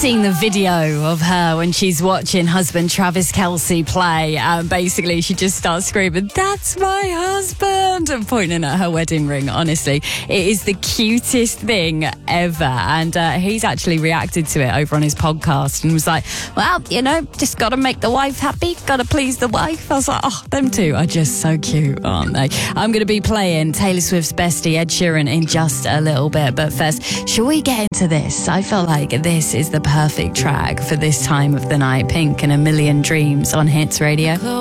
seen the video of her when she's watching husband Travis Kelce play. Basically, she just starts screaming, "That's my husband!" and pointing at her wedding ring. Honestly, it is the cutest thing ever. And he's actually reacted to it over on his podcast and was like, well, just got to make the wife happy, got to please the wife. I was like, oh, them two are just so cute, aren't they? I'm going to be playing Taylor Swift's bestie, Ed Sheeran, in just a little bit. But first, shall we get into this? I feel like this is the perfect track for this time of the night. Pink and A Million Dreams on Hits Radio.